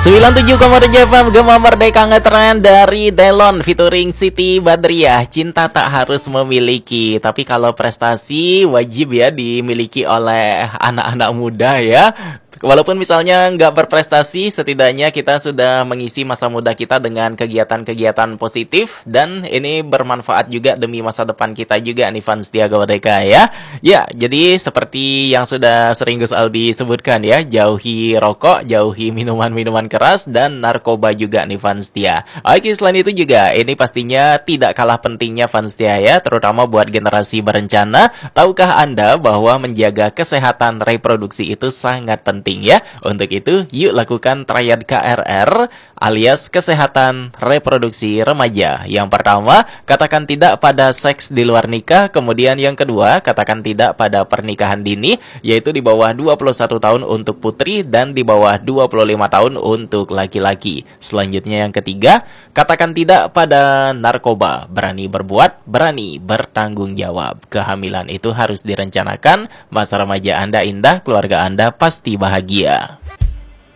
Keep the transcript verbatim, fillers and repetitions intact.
sembilan puluh tujuh koma tujuh F M Gema Merdeka ngetren dari Delon featuring Siti Badriah. Cinta tak harus memiliki, tapi kalau prestasi wajib ya dimiliki oleh anak-anak muda ya. Walaupun misalnya nggak berprestasi, setidaknya kita sudah mengisi masa muda kita dengan kegiatan-kegiatan positif. Dan ini bermanfaat juga demi masa depan kita juga nih fans Tiaga Merdeka ya. Ya, jadi seperti yang sudah sering Gus Aldi sebutkan ya, jauhi rokok, jauhi minuman-minuman keras, dan narkoba juga nih fans Tia. Oke, selain itu juga, ini pastinya tidak kalah pentingnya fans Tia ya, terutama buat generasi berencana. Tahukah Anda bahwa menjaga kesehatan reproduksi itu sangat penting ya. Untuk itu, yuk lakukan triad K R R alias kesehatan reproduksi remaja. Yang pertama, katakan tidak pada seks di luar nikah. Kemudian yang kedua, katakan tidak pada pernikahan dini, yaitu di bawah dua puluh satu tahun untuk putri dan di bawah dua puluh lima tahun untuk laki-laki. Selanjutnya yang ketiga, katakan tidak pada narkoba. Berani berbuat, berani bertanggung jawab. Kehamilan itu harus direncanakan. Masa remaja Anda indah, keluarga Anda pasti bahagia.